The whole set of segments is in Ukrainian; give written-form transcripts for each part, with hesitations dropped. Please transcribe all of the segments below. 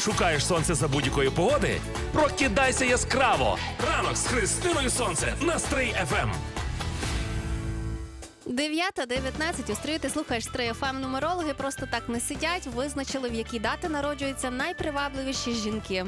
Шукаєш сонце за будь-якої погоди? Прокидайся яскраво! Ранок з Христиною Сонце на Стрий ФМ. 9:19 у Стрию ти слухаєш Стрий ФМ. Нумерологи просто так не сидять, визначили, в які дати народжуються найпривабливіші жінки.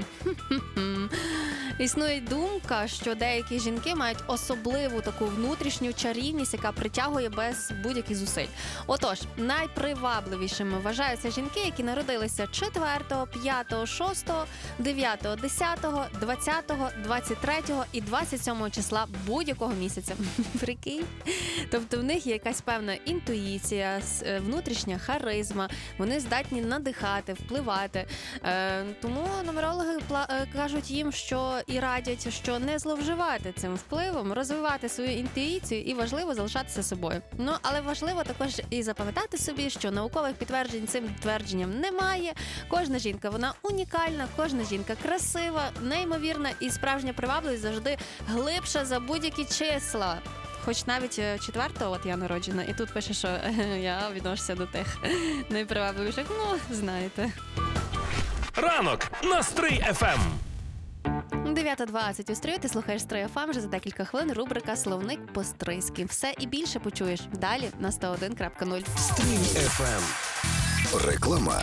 Існує думка, що деякі жінки мають особливу таку внутрішню чарівність, яка притягує без будь-яких зусиль. Отож, найпривабливішими вважаються жінки, які народилися 4, 5, 6, 9, 10, 20, 23 і 27 числа будь-якого місяця. Прикинь? Тобто в них є якась певна інтуїція, внутрішня харизма, вони здатні надихати, впливати. Тому нумерологи кажуть їм, що і радять, що не зловживати цим впливом, розвивати свою інтуїцію і важливо залишатися собою. Ну, але важливо також і запам'ятати собі, що наукових підтверджень цим твердженням немає. Кожна жінка, вона унікальна, кожна жінка красива, неймовірна і справжня привабливість завжди глибша за будь-які числа. Хоч навіть 4-го от я народжена, і тут пише, що я відношуся до тих найпривабливіших. Ну, знаєте. Ранок на Стрий ФМ. 9:20 у Стрию, ти слухаєш Стрий ФМ, вже за декілька хвилин рубрика «Словник по-стрийськи». Все і більше почуєш далі на 101.0. Стрий ФМ. Реклама.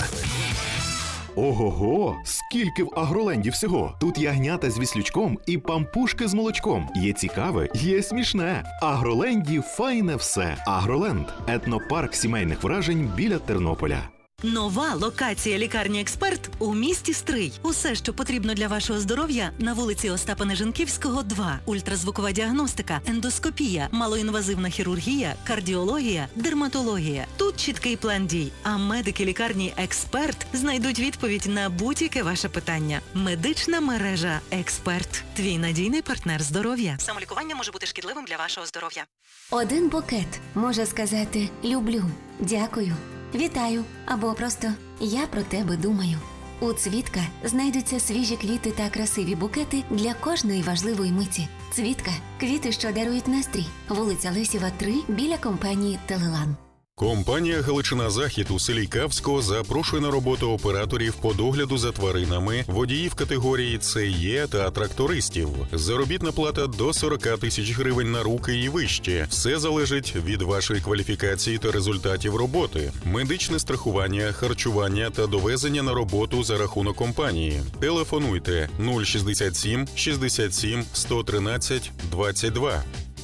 Ого-го! Скільки в Агроленді всього! Тут ягнята з віслючком і пампушки з молочком. Є цікаве, є смішне. Агроленді файне все. Агроленд – етнопарк сімейних вражень біля Тернополя. Нова локація лікарні «Експерт» у місті Стрий. Усе, що потрібно для вашого здоров'я на вулиці Остапа Нежанківського, 2. Ультразвукова діагностика, ендоскопія, малоінвазивна хірургія, кардіологія, дерматологія. Тут чіткий план дій. А медики лікарні «Експерт» знайдуть відповідь на будь-яке ваше питання. Медична мережа «Експерт». Твій надійний партнер здоров'я. Самолікування може бути шкідливим для вашого здоров'я. Один букет може сказати «люблю», «дякую», «вітаю» або просто «я про тебе думаю». У «Цвітка» знайдуться свіжі квіти та красиві букети для кожної важливої миті. «Цвітка» – квіти, що дарують настрій. Вулиця Лесєва, 3, біля компанії «Телелан». Компанія «Галичина-Захід» у селі Кавського запрошує на роботу операторів по догляду за тваринами, водіїв категорії ЦЕ та трактористів. Заробітна плата до 40 тисяч гривень на руки і вище. Все залежить від вашої кваліфікації та результатів роботи. Медичне страхування, харчування та довезення на роботу за рахунок компанії. Телефонуйте 067 67 113 22.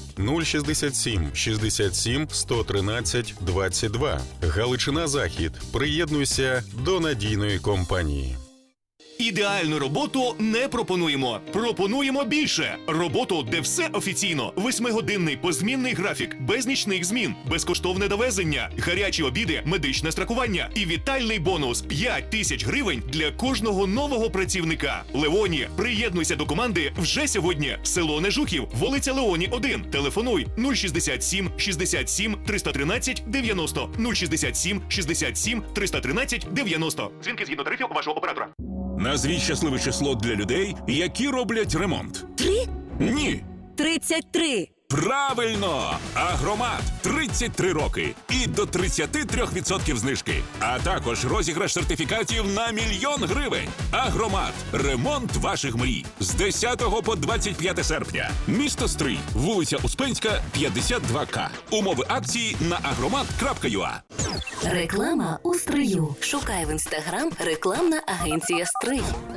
067 67 113 22. Галичина-Захід. Приєднуйся до надійної компанії. Ідеальну роботу не пропонуємо. Пропонуємо більше. Роботу, де все офіційно. 8-годинний позмінний графік, без нічних змін, безкоштовне довезення, гарячі обіди, медичне страхування і вітальний бонус – 5 тисяч гривень для кожного нового працівника. Леоні, приєднуйся до команди вже сьогодні. Село Нежухів, вулиця Леоні, 1. Телефонуй 067 67 313 90 067 67 313 90. Дзвінки згідно тарифів вашого оператора. Назвіть щасливе число для людей, які роблять ремонт. 3? Ні. 33. Правильно! Агромат. 33 роки. І до 33% знижки. А також розіграш сертифікатів на 1 мільйон гривень. Агромат. Ремонт ваших мрій. З 10 по 25 серпня. Місто Стрий. Вулиця Успенська, 52К. Умови акції на agromat.ua. Реклама у Стрию. Шукай в Інстаграм «Рекламна агенція Стрий».